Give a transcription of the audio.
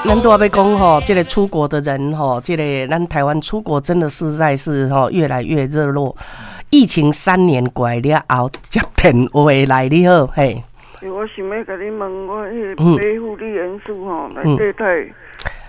咱都要讲吼，这个出国的人吼，这个咱台湾出国真的实在是吼越来越热络。疫情3年过来了后，接电话来你好，嘿。 我想要甲你问，我迄个买护理元素吼来对待